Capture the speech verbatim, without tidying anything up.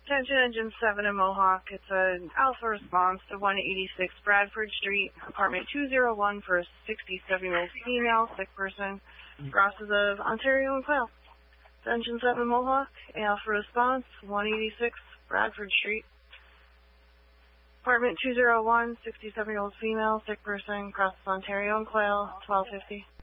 Attention Engine seven in Mohawk. It's an alpha response to one eighty-six Bradford Street, apartment two oh one for a sixty-seven-year-old female, sick person, crosses of Ontario and Quail. Attention seven Mohawk, alpha response, one eighty-six Bradford Street, apartment two oh one, sixty-seven-year-old female, sick person, crosses Ontario and Quail, twelve fifty.